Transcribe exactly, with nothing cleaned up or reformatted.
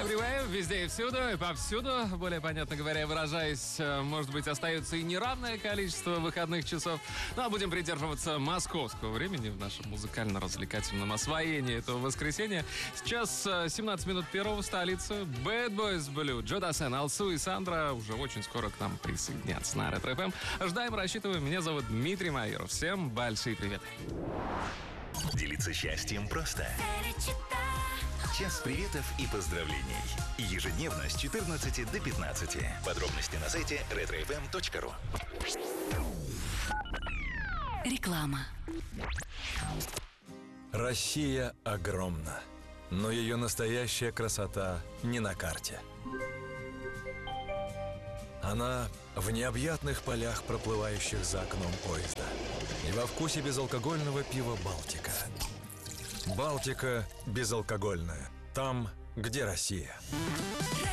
Everywhere, везде и всюду, и повсюду. Более понятно говоря, выражаясь, может быть, остается и неравное количество выходных часов. Ну, а будем придерживаться московского времени в нашем музыкально-развлекательном освоении этого воскресенья. Сейчас семнадцать минут первого в столице. Bad Boys Blue, Джо Дассен, Алсу и Сандра уже очень скоро к нам присоединятся на Ретро эф эм. Ждаем, рассчитываем. Меня зовут Дмитрий Майоров. Всем большие приветы. Делиться счастьем просто. Час приветов и поздравлений. Ежедневно с четырнадцати до пятнадцати. Подробности на сайте ретро эф эм точка ру. Реклама. Россия огромна, но ее настоящая красота не на карте. Она в необъятных полях, проплывающих за окном поезда, и во вкусе безалкогольного пива «Балтика». «Балтика» безалкогольная. Там, где Россия.